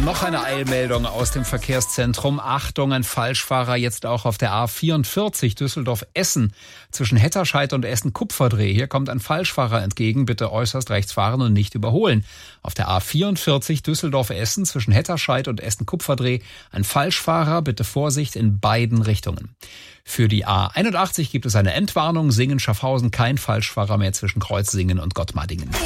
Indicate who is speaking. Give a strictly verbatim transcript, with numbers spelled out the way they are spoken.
Speaker 1: Noch eine Eilmeldung aus dem Verkehrszentrum. Achtung, ein Falschfahrer jetzt auch auf der A vierundvierzig Düsseldorf-Essen zwischen Hetterscheid und Essen-Kupferdreh. Hier kommt ein Falschfahrer entgegen. Bitte äußerst rechts fahren und nicht überholen. Auf der A vierundvierzig Düsseldorf-Essen zwischen Hetterscheid und Essen-Kupferdreh ein Falschfahrer. Bitte Vorsicht in beiden Richtungen. Für die A einundachtzig gibt es eine Entwarnung. Singen-Schaffhausen, kein Falschfahrer mehr zwischen Kreuzsingen und Gottmadingen.